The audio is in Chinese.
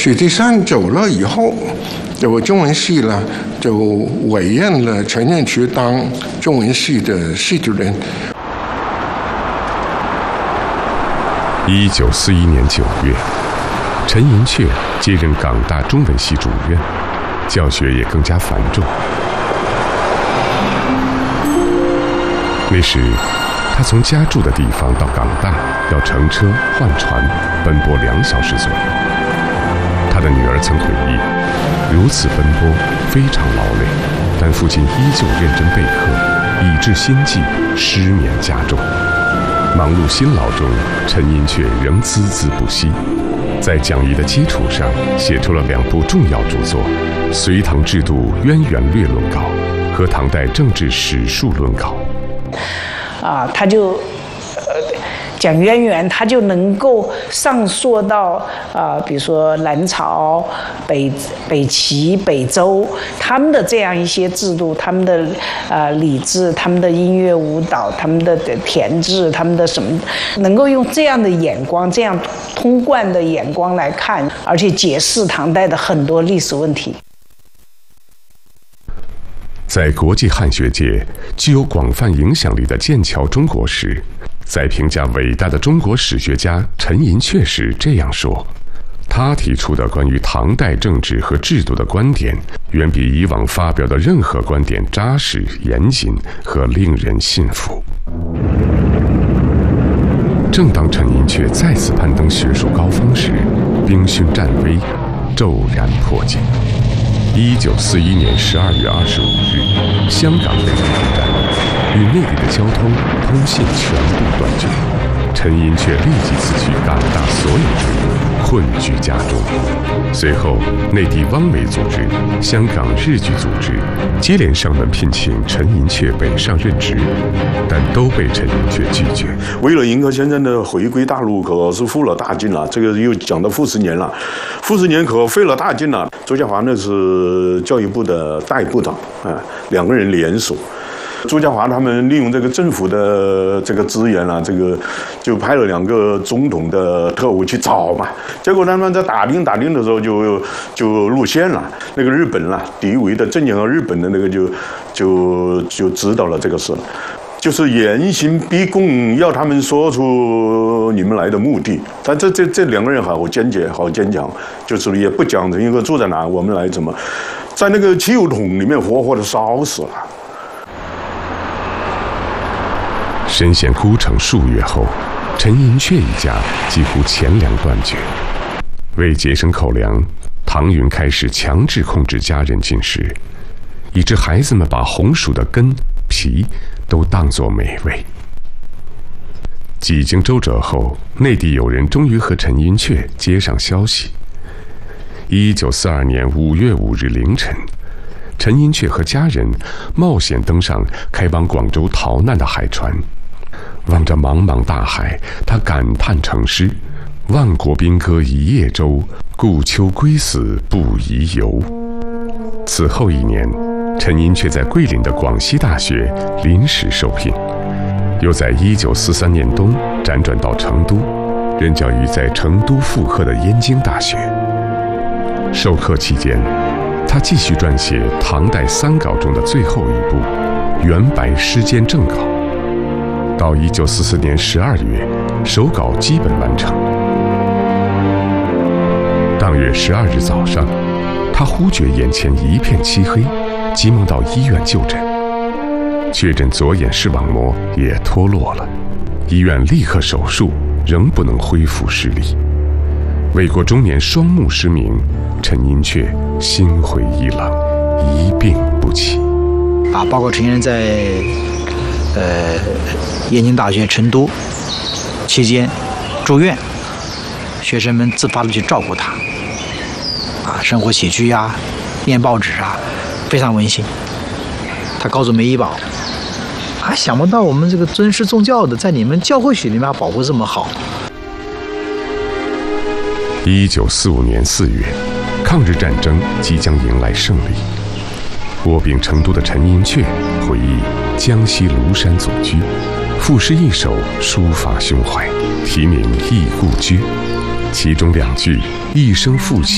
许地山走了以后，就中文系呢就委任了陈寅恪当中文系的系主任。 1941年9月，陈寅恪接任港大中文系主任，教学也更加繁重。那时，他从家住的地方到港大要乘车换船，奔波2小时左右。他的女儿曾回忆，如此奔波非常劳累，但父亲依旧认真备课，以致心悸、失眠加重。忙碌辛劳中，陈寅恪仍孜孜不息，在讲义的基础上写出了2部重要著作《隋唐制度渊源略论稿》和《唐代政治史述论稿》。 他就讲渊源，他就能够上溯到比如说南朝、北齐、北周他们的这样一些制度，他们的礼制、他们的音乐舞蹈、他们的田制、他们的什么，能够用这样的眼光，这样通贯的眼光来看，而且解释唐代的很多历史问题。 在国际汉学界具有广泛影响力的剑桥中国史，在评价伟大的中国史学家陈寅恪时这样说：他提出的关于唐代政治和制度的观点，远比以往发表的任何观点扎实、严谨和令人信服。正当陈寅恪再次攀登学术高峰时，兵凶战危，骤然迫近。1941年12月25日，香港被攻占，与内地的交通、通信全部断绝。陈寅恪立即辞去港大所有职务，困居家中。随后，内地汪伪组织、香港日据组织接连上门聘请陈寅恪北上任职，但都被陈寅恪拒绝。 为了迎合先生的回归大陆，可是费了大劲了。这个又讲到傅斯年了，傅斯年可费了大劲了。周家华那是教育部的代部长，2个人联手。周家华他们利用这个政府的这个资源这个就派了2个总统的特务去找嘛。结果他们在打听的时候就露馅了。那个日本敌伪的镇江和日本的那个就知道了这个事了。就是严刑逼供，要他们说出你们来的目的。但这2个人好坚强，就是也不讲陈寅恪住在哪，我们来怎么，在那个汽油桶里面活活的烧死了。 身陷孤城数月后，陈寅恪一家几乎钱粮断绝。为节省口粮，唐云开始强制控制家人进食，以致孩子们把红薯的根、皮都当作美味。几经周折后，内地有人终于和陈寅恪接上消息。1942年5月5日凌晨，陈寅恪和家人冒险登上开往广州逃难的海船。望着茫茫大海，他感叹成诗：万国兵戈一叶舟，故丘归死不宜游。此后1年，陈寅恪在桂林的广西大学临时受聘，又在1943年冬辗转到成都，任教于在成都附设的燕京大学。授课期间，他继续撰写唐代3稿中的最后一部《元白诗笺正稿》。到1944年12月，手稿基本完成。当月12日早上，他忽觉眼前一片漆黑，急忙到医院就诊，确诊左眼视网膜也脱落了，医院立刻手术，仍不能恢复视力。为国中年双目失明，陈寅恪心灰意冷，一病不起。 包括陈先生在燕京大学成都期间住院，学生们自发的去照顾他，生活起居念报纸非常温馨。他告诉梅一宝，想不到我们这个尊师重教的，在你们教会学里面保护这么好。 1945年4月，抗日战争即将迎来胜利。卧病成都的陈寅恪回忆江西庐山祖居，赋诗一首抒发胸怀，题名《忆故居》，其中2句一生复习